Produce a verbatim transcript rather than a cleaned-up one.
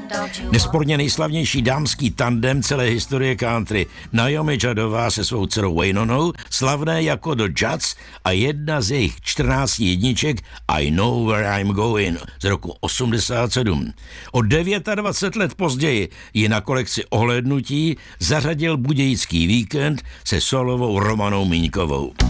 Nesporně nejslavnější dámský tandem celé historie country, Naomi Juddová se svou dcerou Wynonou, slavné jako The Judds, a jedna z jejich čtrnácti jedniček I Know Where I'm Going z roku osmdesát sedm. O dvacet devět let později ji na kolekci Ohlédnutí zařadil Budějický víkend se solovou Romanou Míňkovou.